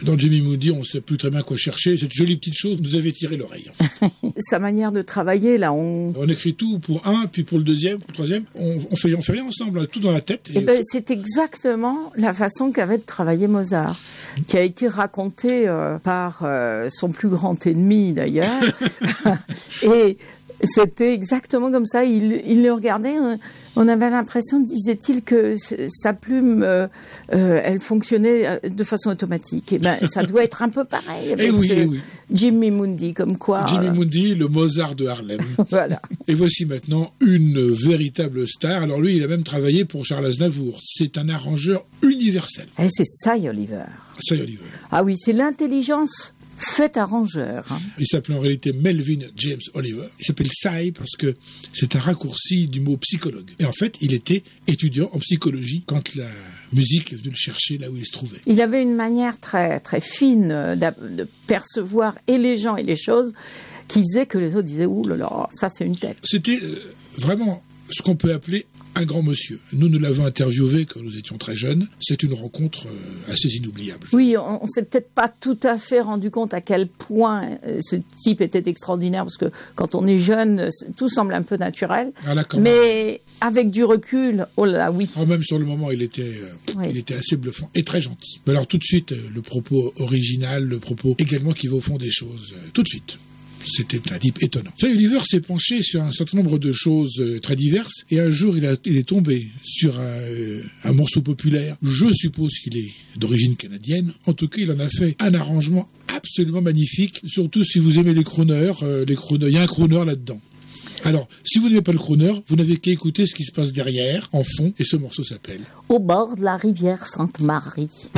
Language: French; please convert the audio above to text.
Dans Jimmy Moody, on ne sait plus très bien quoi chercher. Cette jolie petite chose nous avait tiré l'oreille. Sa manière de travailler, là, On écrit tout pour un, puis pour le deuxième, pour le troisième. On fait rien ensemble, on a tout dans la tête. C'est exactement la façon qu'avait de travailler Mozart, qui a été racontée par son plus grand ennemi, d'ailleurs. Et c'était exactement comme ça. Il le regardait. On avait l'impression, disait-il, que sa plume, elle fonctionnait de façon automatique. Et ça doit être un peu pareil avec Jimmy Moody, comme quoi. Jimmy Moody, le Mozart de Harlem. Voilà. Et voici maintenant une véritable star. Alors lui, il a même travaillé pour Charles Aznavour. C'est un arrangeur universel. Et c'est Cy Oliver. Cy Oliver. Ah oui, c'est l'intelligence fait arrangeur. Il s'appelle en réalité Melvin James Oliver. Il s'appelle Cy parce que c'est un raccourci du mot psychologue. Et en fait, il était étudiant en psychologie quand la musique est venue le chercher là où il se trouvait. Il avait une manière très, très fine de percevoir et les gens et les choses qui faisait que les autres disaient « Ouh là là, ça c'est une tête ». C'était vraiment ce qu'on peut appeler un grand monsieur. Nous l'avons interviewé quand nous étions très jeunes. C'est une rencontre assez inoubliable. Oui, on s'est peut-être pas tout à fait rendu compte à quel point ce type était extraordinaire, parce que quand on est jeune, tout semble un peu naturel. Mais avec du recul, oh là là, oui. Même sur le moment, il était assez bluffant et très gentil. Mais alors tout de suite, le propos original, le propos également qui va au fond des choses. Tout de suite. C'était un type étonnant. Cy Oliver s'est penché sur un certain nombre de choses très diverses et un jour il est tombé sur un morceau populaire. Je suppose qu'il est d'origine canadienne. En tout cas, il en a fait un arrangement absolument magnifique. Surtout si vous aimez les crooners, il y a un crooner là-dedans. Alors, si vous n'aimez pas le crooner, vous n'avez qu'à écouter ce qui se passe derrière, en fond, et ce morceau s'appelle « Au bord de la rivière Sainte-Marie ».